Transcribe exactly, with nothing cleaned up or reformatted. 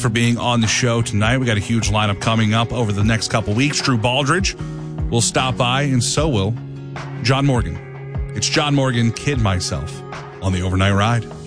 for being on the show tonight. We got a huge lineup coming up over the next couple weeks. Drew Baldridge will stop by, and so will John Morgan. It's John Morgan, Kid Myself, on the Overnight Ride.